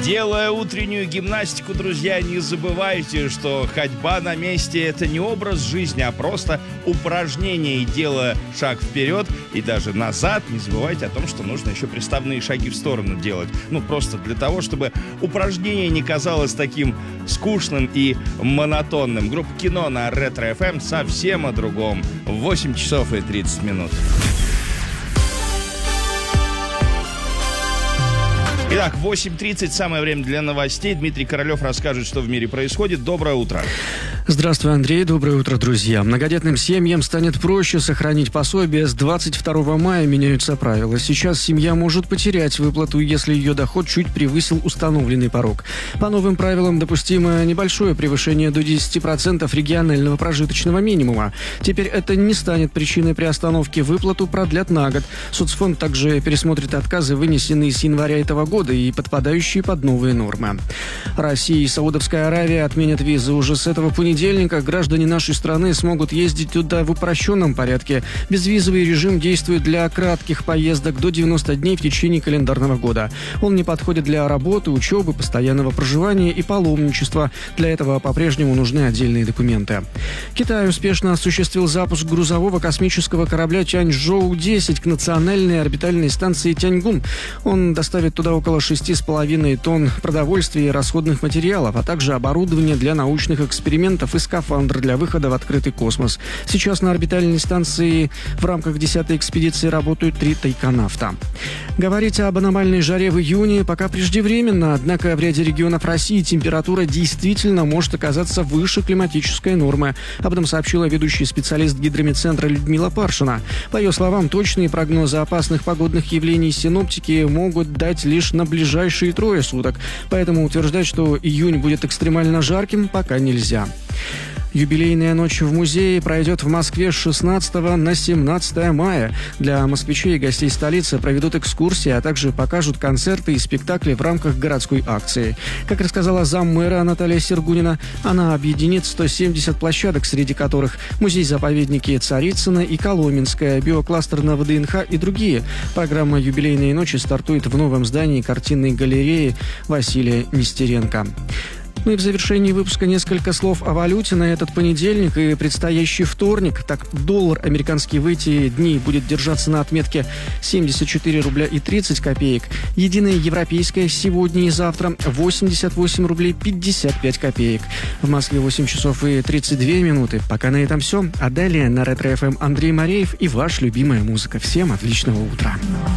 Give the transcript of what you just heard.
Делая утреннюю гимнастику, друзья, не забывайте, что ходьба на месте – это не образ жизни, а просто упражнение. И делая шаг вперед и даже назад, не забывайте о том, что нужно еще приставные шаги в сторону делать. Просто для того, чтобы упражнение не казалось таким скучным и монотонным. Группа «Кино» на Ретро FM совсем о другом. 8 часов и 30 минут. Итак, 8:30, самое время для новостей. Дмитрий Королев расскажет, что в мире происходит. Доброе утро. Здравствуй, Андрей. Доброе утро, друзья. Многодетным семьям станет проще сохранить пособие. С 22 мая меняются правила. Сейчас семья может потерять выплату, если ее доход чуть превысил установленный порог. По новым правилам допустимо небольшое превышение до 10% регионального прожиточного минимума. Теперь это не станет причиной приостановки. Выплату продлят на год. Соцфонд также пересмотрит отказы, вынесенные с января этого года и подпадающие под новые нормы. Россия и Саудовская Аравия отменят визы. Уже с этого понедельника граждане нашей страны смогут ездить туда в упрощенном порядке. Безвизовый режим действует для кратких поездок до 90 дней в течение календарного года. Он не подходит для работы, учебы, постоянного проживания и паломничества. Для этого по-прежнему нужны отдельные документы. Китай успешно осуществил запуск грузового космического корабля Тяньчжоу-10 к национальной орбитальной станции Тяньгун. Он доставит туда около 6,5 тонн продовольствия и расходных материалов, а также оборудование для научных экспериментов и скафандр для выхода в открытый космос. Сейчас на орбитальной станции в рамках 10-й экспедиции работают 3 тайконавта. Говорить об аномальной жаре в июне пока преждевременно, однако в ряде регионов России температура действительно может оказаться выше климатической нормы. Об этом сообщила ведущий специалист гидрометцентра Людмила Паршина. По ее словам, точные прогнозы опасных погодных явлений синоптики могут дать лишь на ближайшие 3 суток. Поэтому утверждать, что июнь будет экстремально жарким, пока нельзя. Юбилейная ночь в музее пройдет в Москве с 16 на 17 мая. Для москвичей и гостей столицы проведут экскурсии, а также покажут концерты и спектакли в рамках городской акции. Как рассказала заммэра Наталья Сергунина, она объединит 170 площадок, среди которых музей-заповедники Царицына и Коломенская, биокластер на ВДНХ и другие. Программа юбилейной ночи стартует в новом здании картинной галереи Василия Нестеренко. И в завершении выпуска несколько слов о валюте на этот понедельник и предстоящий вторник. Так, доллар американский в эти дни будет держаться на отметке 74 рубля и 30 копеек. Единая европейская сегодня и завтра 88 рублей 55 копеек. В Москве 8 часов и 32 минуты. Пока на этом все. А далее на Ретро FM Андрей Мореев и ваша любимая музыка. Всем отличного утра.